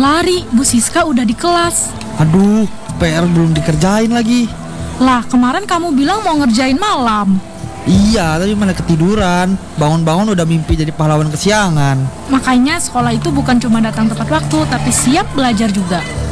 lari, Bu Siska udah di kelas. Aduh, PR belum dikerjain lagi. Lah, kemarin kamu bilang mau ngerjain malam. Iya, tapi malah ketiduran. Bangun-bangun udah mimpi jadi pahlawan kesiangan. Makanya sekolah itu bukan cuma datang tepat waktu, tapi siap belajar juga.